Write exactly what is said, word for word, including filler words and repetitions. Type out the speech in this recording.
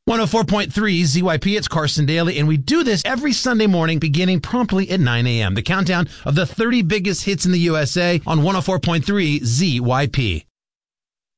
one oh four point three Z Y P, it's Carson Daly, and we do this every Sunday morning beginning promptly at nine a.m. The countdown of the thirty biggest hits in the U S A on one oh four point three Z Y P.